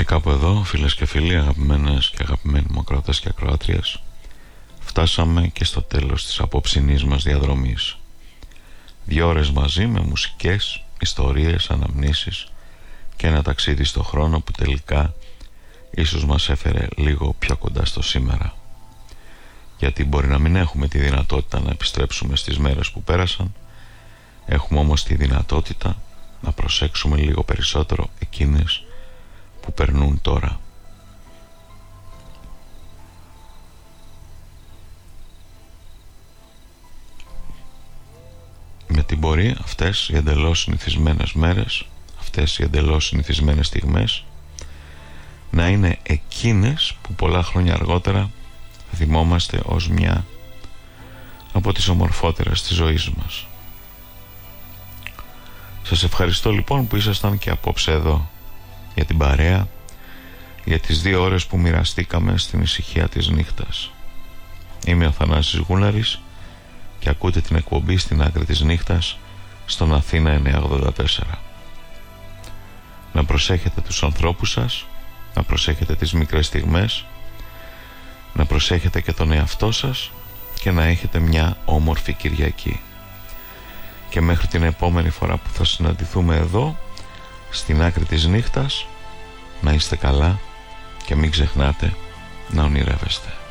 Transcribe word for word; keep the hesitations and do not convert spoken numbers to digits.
Και κάπου εδώ, φίλες και φίλοι, αγαπημένες και αγαπημένοι μου ακροατές και ακροάτριες, φτάσαμε και στο τέλος της απόψινής μας διαδρομής. Δύο ώρες μαζί με μουσικές, ιστορίες, αναμνήσεις και ένα ταξίδι στο χρόνο που τελικά ίσως μας έφερε λίγο πιο κοντά στο σήμερα. Γιατί μπορεί να μην έχουμε τη δυνατότητα να επιστρέψουμε στις μέρες που πέρασαν, έχουμε όμως τη δυνατότητα να προσέξουμε λίγο περισσότερο εκείνες που περνούν τώρα. Γιατί μπορεί αυτές οι εντελώς συνηθισμένες μέρες, αυτές οι εντελώς συνηθισμένες στιγμές να είναι εκείνες που πολλά χρόνια αργότερα θα θυμόμαστε ως μια από τις ομορφότερες της ζωής μας. Σας ευχαριστώ λοιπόν που ήσασταν και απόψε εδώ, για την παρέα, για τις δύο ώρες που μοιραστήκαμε στην ησυχία της νύχτας. Είμαι ο Θανάσης Γούναρης και ακούτε την εκπομπή Στην Άκρη της Νύχτας στον Αθήνα εννιακόσια ογδόντα τέσσερα. Να προσέχετε τους ανθρώπους σας, να προσέχετε τις μικρές στιγμές, να προσέχετε και τον εαυτό σας και να έχετε μια όμορφη Κυριακή. Και μέχρι την επόμενη φορά που θα συναντηθούμε εδώ στην άκρη της νύχτας, να είστε καλά και μην ξεχνάτε να ονειρεύεστε.